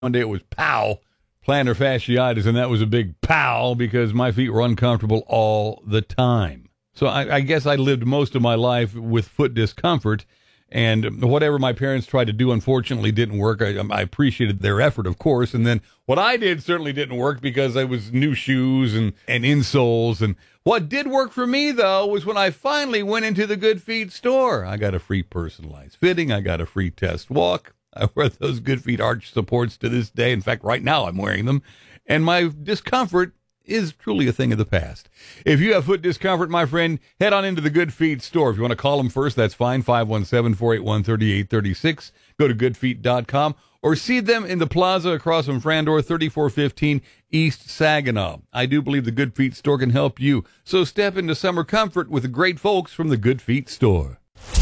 One day it was pow, plantar fasciitis, and that was a big pow because my feet were uncomfortable all the time. So I guess I lived most of my life with foot discomfort, and whatever my parents tried to do, unfortunately, didn't work. I appreciated their effort, of course, and then what I did certainly didn't work because I was new shoes and insoles. And what did work for me, though, was when I finally went into the Good Feet store. I got a free personalized fitting. I got a free test walk. I wear those Good Feet arch supports to this day. In fact, right now I'm wearing them, and my discomfort is truly a thing of the past. If you have foot discomfort, my friend, head on into the Good Feet store. If you want to call them first, that's fine, 517-481-3836. Go to goodfeet.com or see them in the plaza across from Frandor, 3415 East Saginaw. I do believe the Good Feet store can help you. So step into summer comfort with the great folks from the Good Feet store.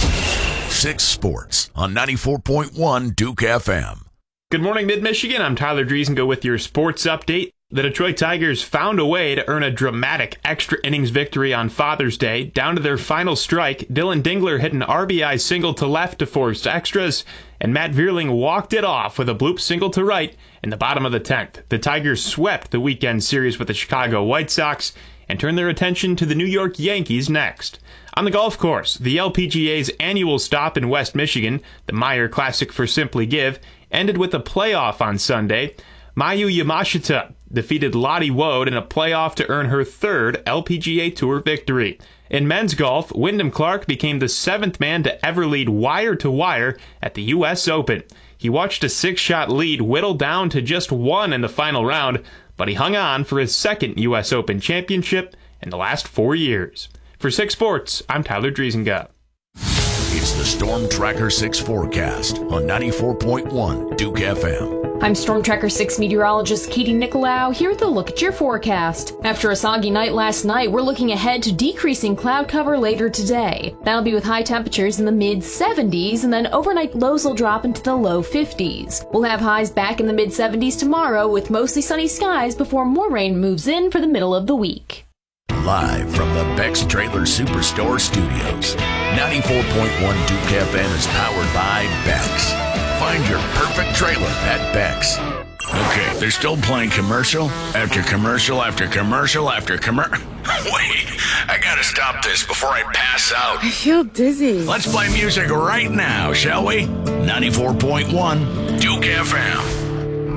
6 Sports on 94.1 Duke FM. Good morning, Mid-Michigan. I'm Tyler Driesengo with your sports update. The Detroit Tigers found a way to earn a dramatic extra innings victory on Father's Day. Down to their final strike, Dylan Dingler hit an RBI single to left to force extras, and Matt Vierling walked it off with a bloop single to right in the bottom of the 10th. The Tigers swept the weekend series with the Chicago White Sox and turned their attention to the New York Yankees next. On the golf course, the LPGA's annual stop in West Michigan, the Meyer Classic for Simply Give, ended with a playoff on Sunday. Mayu Yamashita defeated Lottie Woad in a playoff to earn her third LPGA Tour victory. In men's golf, Wyndham Clark became the 7th man to ever lead wire-to-wire at the U.S. Open. He watched a 6-shot lead whittle down to just 1 in the final round, but he hung on for his second U.S. Open championship in the last 4 years. For 6 Sports, I'm Tyler Driesengo. It's the Storm Tracker 6 forecast on 94.1 Duke FM. I'm Storm Tracker 6 meteorologist Katie Nicolau here with a look at your forecast. After a soggy night last night, we're looking ahead to decreasing cloud cover later today. That'll be with high temperatures in the mid-70s, and then overnight lows will drop into the low 50s. We'll have highs back in the mid-70s tomorrow with mostly sunny skies before more rain moves in for the middle of the week. Live from the Beck's Trailer Superstore studios, 94.1 Duke FM is powered by Beck's. Find your perfect trailer at Beck's. Okay, they're still playing commercial after commercial after commercial after commercial. Wait, I gotta stop this before I pass out. I feel dizzy. Let's play music right now, shall we? 94.1 Duke FM.